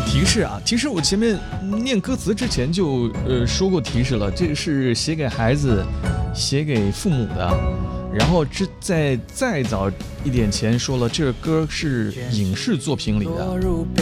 提示啊，其实我前面念歌词之前就说过提示了，这个是写给孩子、写给父母的。然后再早一点前说了，这个歌是影视作品里的。